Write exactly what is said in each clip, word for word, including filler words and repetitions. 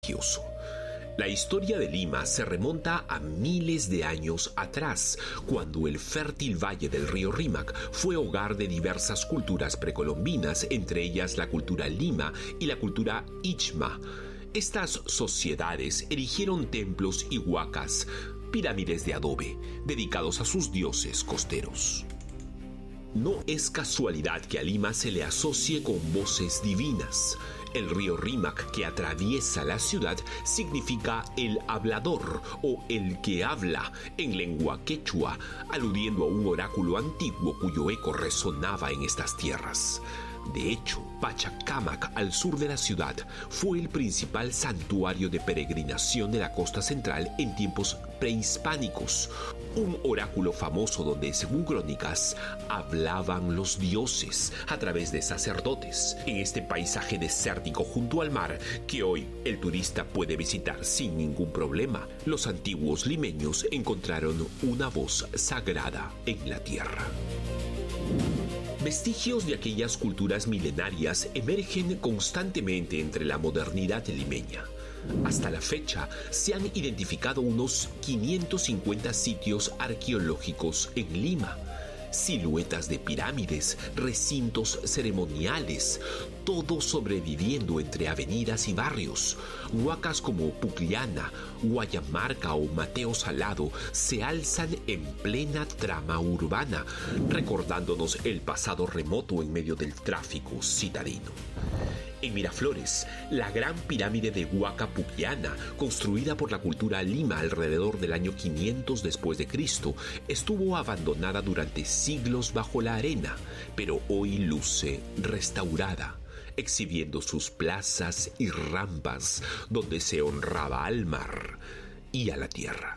religioso. La historia de Lima se remonta a miles de años atrás, cuando el fértil valle del río Rímac fue hogar de diversas culturas precolombinas, entre ellas la cultura Lima y la cultura Ichma. Estas sociedades erigieron templos y huacas, pirámides de adobe, dedicados a sus dioses costeros. No es casualidad que a Lima se le asocie con voces divinas. El río Rímac que atraviesa la ciudad significa el hablador o el que habla en lengua quechua, aludiendo a un oráculo antiguo cuyo eco resonaba en estas tierras. De hecho, Pachacámac, al sur de la ciudad, fue el principal santuario de peregrinación de la costa central en tiempos prehispánicos. Un oráculo famoso donde, según crónicas, hablaban los dioses a través de sacerdotes. En este paisaje desértico junto al mar, que hoy el turista puede visitar sin ningún problema, los antiguos limeños encontraron una voz sagrada en la tierra. Vestigios de aquellas culturas milenarias emergen constantemente entre la modernidad limeña. Hasta la fecha se han identificado unos quinientos cincuenta sitios arqueológicos en Lima, siluetas de pirámides, recintos ceremoniales, todo sobreviviendo entre avenidas y barrios. Huacas como Pucllana, Guayamarca o Mateo Salado se alzan en plena trama urbana, recordándonos el pasado remoto en medio del tráfico citadino. En Miraflores, la gran pirámide de Huaca Pucllana, construida por la cultura Lima alrededor del año quinientos después de Cristo, estuvo abandonada durante siglos bajo la arena, pero hoy luce restaurada, exhibiendo sus plazas y rampas donde se honraba al mar y a la tierra.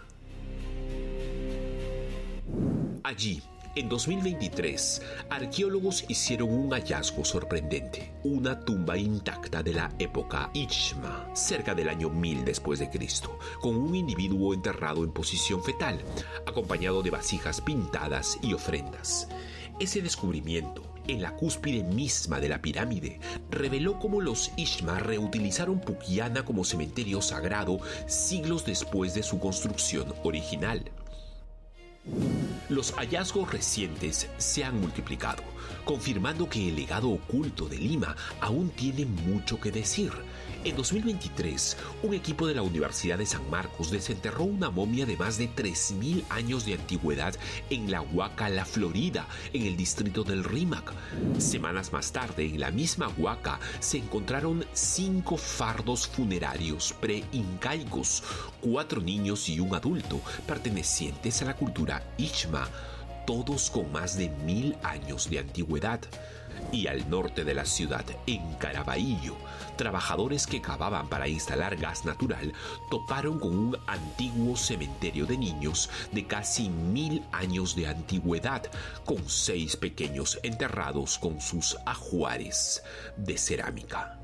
Allí, en dos mil veintitrés, arqueólogos hicieron un hallazgo sorprendente, una tumba intacta de la época Ichma, cerca del año mil después de Cristo, con un individuo enterrado en posición fetal, acompañado de vasijas pintadas y ofrendas. Ese descubrimiento, en la cúspide misma de la pirámide, reveló cómo los Ichma reutilizaron Pucllana como cementerio sagrado siglos después de su construcción original. Los hallazgos recientes se han multiplicado, confirmando que el legado oculto de Lima aún tiene mucho que decir. En dos mil veintitrés, un equipo de la Universidad de San Marcos desenterró una momia de más de tres mil años de antigüedad en la Huaca La Florida, en el distrito del Rímac. Semanas más tarde, en la misma Huaca, se encontraron cinco fardos funerarios pre-incaicos, cuatro niños y un adulto, pertenecientes a la cultura Ichma, todos con más de mil años de antigüedad. Y al norte de la ciudad, en Caraballo, trabajadores que cavaban para instalar gas natural toparon con un antiguo cementerio de niños de casi mil años de antigüedad, con seis pequeños enterrados con sus ajuares de cerámica.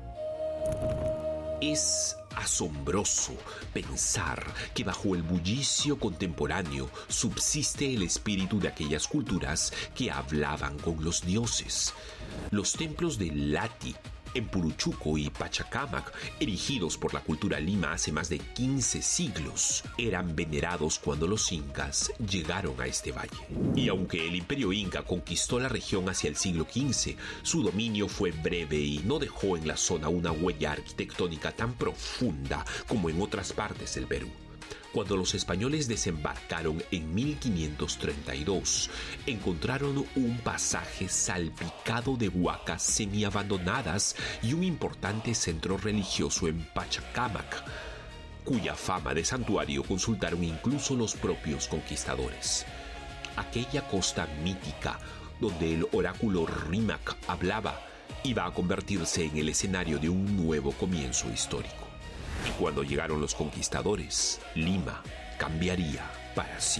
Es asombroso pensar que bajo el bullicio contemporáneo subsiste el espíritu de aquellas culturas que hablaban con los dioses. Los templos de Lati, en Puruchuco y Pachacámac, erigidos por la cultura Lima hace más de quince siglos, eran venerados cuando los incas llegaron a este valle. Y aunque el imperio inca conquistó la región hacia el siglo quince, su dominio fue breve y no dejó en la zona una huella arquitectónica tan profunda como en otras partes del Perú. Cuando los españoles desembarcaron en mil quinientos treinta y dos, encontraron un pasaje salpicado de huacas semiabandonadas y un importante centro religioso en Pachacámac, cuya fama de santuario consultaron incluso los propios conquistadores. Aquella costa mítica donde el oráculo Rímac hablaba iba a convertirse en el escenario de un nuevo comienzo histórico. Y cuando llegaron los conquistadores, Lima cambiaría para siempre.